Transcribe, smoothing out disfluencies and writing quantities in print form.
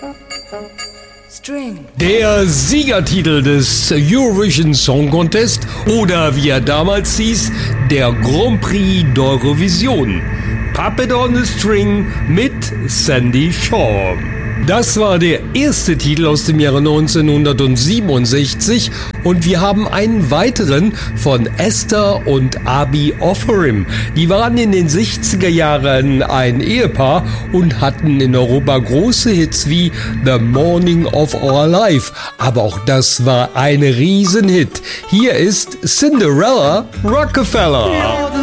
String. Der Siegertitel des Eurovision Song Contest oder wie er damals hieß, der Grand Prix d'Eurovision. Puppet on the String mit Sandie Shaw. Das war der erste Titel aus dem Jahre 1967 und wir haben einen weiteren von Esther und Abi Ofarim. Die waren in den 60er Jahren ein Ehepaar und hatten in Europa große Hits wie The Morning of Our Life. Aber auch das war ein Riesenhit. Hier ist Cinderella Rockefeller.